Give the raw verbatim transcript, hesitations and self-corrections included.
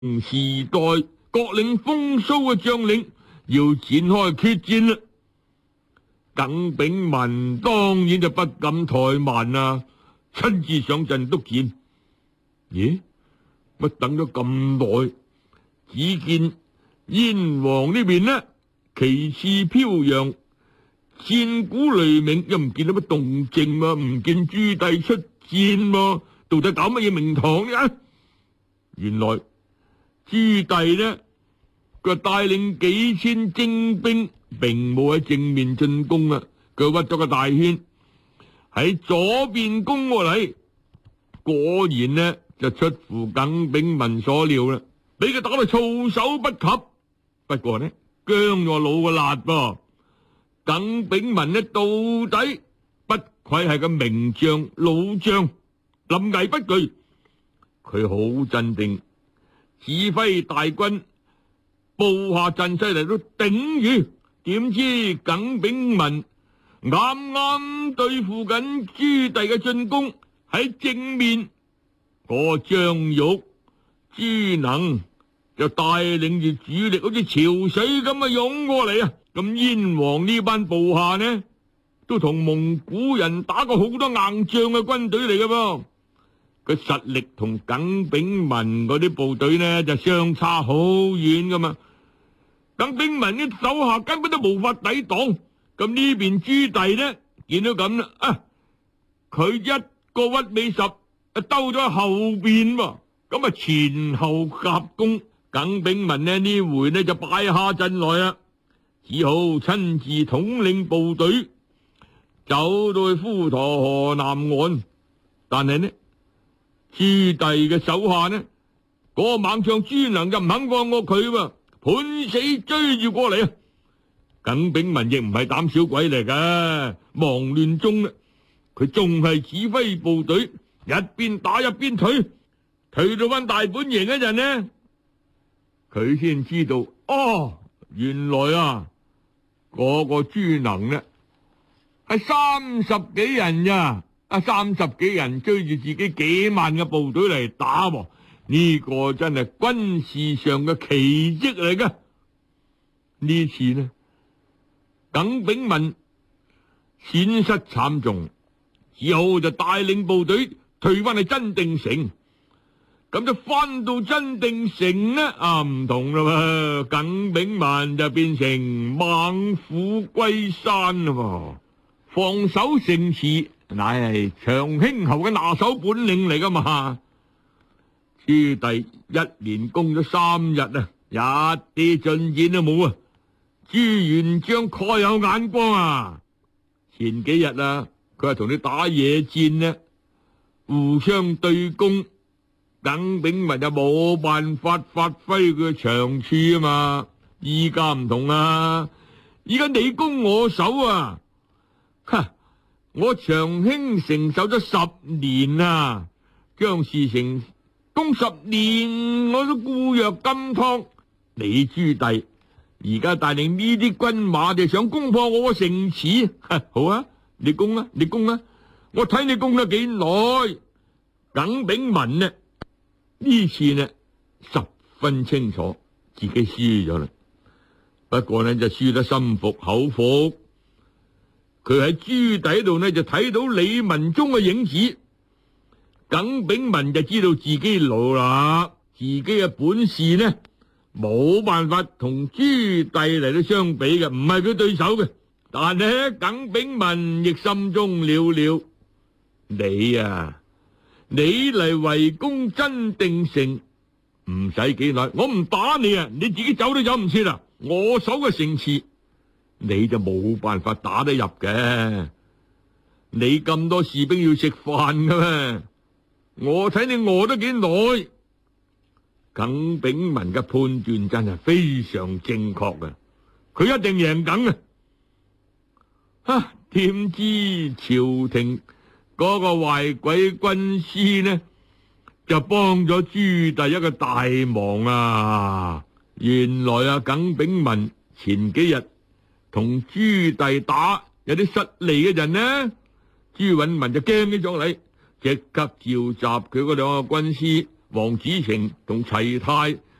時代各領風騷嘅將領要展開決戰啦。耿炳文當然就不敢怠慢啦，親自上陣督戰。咦？乜等咗咁耐，只見燕王呢邊呢，旗幟飄揚，戰鼓雷鳴，又唔見到乜動靜啊，唔見朱棣出戰啊，到底搞乜嘢名堂呢？原來朱棣呢，佢帶領幾千精兵，並冇喺正面進攻啊，佢屈咗個大圈喺左邊攻過嚟，果然呢就出乎耿炳文所料啦，俾佢打到措手不及。不過呢，姜咗老個辣噃，耿炳文呢到底不愧係個名將老將，臨危不懼，佢好鎮定，指揮大軍布下陣勢嚟到頂住。點知耿炳文啱啱對付緊朱棣嘅進攻，喺正面個張玉、朱能就帶領住主力，好似潮水咁啊湧過嚟啊！咁燕王呢班部下呢，都同蒙古人打過好多硬仗嘅軍隊嚟嘅噃，佢實力同耿炳文嗰啲部隊呢就相差好遠噶嘛。耿炳文啲手下根本都無法抵擋，咁呢邊朱棣呢見到咁啦，啊，佢一個屈尾十啊兜咗喺後邊喎，咁啊前後夾攻，耿炳文呢呢回呢就敗下陣來啦，只好親自統領部隊走到去滹沱河南岸，但係呢朱棣嘅手下呢，嗰個猛將朱能就唔肯放過佢喎，拼死追住過嚟啊！耿炳文亦唔係膽小鬼嚟噶，忙亂中呢，佢仲係指揮部隊一邊打一邊退，退到翻大本營嗰陣呢，佢先知道哦，原來啊嗰個朱能呢係三十幾人咋，啊三十幾人追住自己幾萬嘅部隊嚟打喎。呢個真係軍事上嘅奇蹟嚟噶！呢次呢，耿炳文損失慘重，之後就帶領部隊退翻去真定城。咁就翻到真定城呢，啊唔同啦嘛，耿炳文就變成猛虎歸山啦。防守城池乃係長興侯嘅拿手本領嚟噶嘛。朱棣一連攻咗三日啊，一啲進展都冇啊！朱元璋確有眼光啊！前幾日啊，佢係同你打野戰呢，互相對攻，耿炳文就冇辦法發揮佢嘅長處啊嘛。依家唔同啊，依家你攻我守啊！哈！我長興城守咗十年啊，將士城攻十年我都固若金湯，你朱棣而家帶領呢啲軍馬就想攻破我個城池，好啊，你攻啊，你攻啊，我睇你攻得幾耐。耿炳文呢呢次呢十分清楚自己輸咗啦，不過呢就輸得心服口服。佢喺朱棣度呢就睇到李文忠嘅影子。耿炳文就知道自己老啦，自己嘅本事呢冇辦法同朱棣嚟到相比嘅，唔係佢對手嘅。但係耿炳文亦心中了了，你啊，你嚟圍攻真定城唔使幾耐，我唔打你啊，你自己走都走唔切啊！我守嘅城池，你就冇辦法打得入嘅。你咁多士兵要食飯噶咩？我睇你餓得幾耐？耿炳文嘅判斷真係非常正確嘅，佢一定贏梗啊！哈！點知朝廷嗰個壞鬼軍師呢，就幫咗朱棣一個大忙啊！原來啊，耿炳文前幾日同朱棣打有啲失利嘅人呢，朱允炆就驚起咗嚟。即刻召集佢嗰兩個軍師黃子成同齊泰